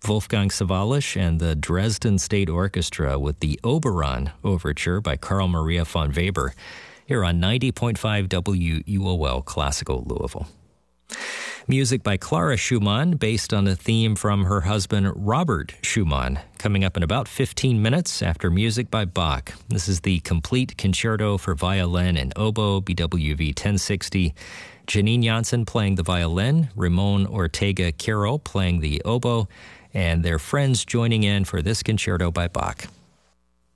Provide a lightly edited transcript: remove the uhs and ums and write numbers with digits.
Wolfgang Sawallisch and the Dresden State Orchestra with the Oberon Overture by Carl Maria von Weber here on 90.5 WUOL Classical Louisville. Music by Clara Schumann, based on a theme from her husband Robert Schumann, coming up in about 15 minutes after music by Bach. This is the Complete Concerto for Violin and Oboe, BWV 1060. Janine Janssen playing the violin, Ramon Ortega Caro playing the oboe, and their friends joining in for this concerto by Bach.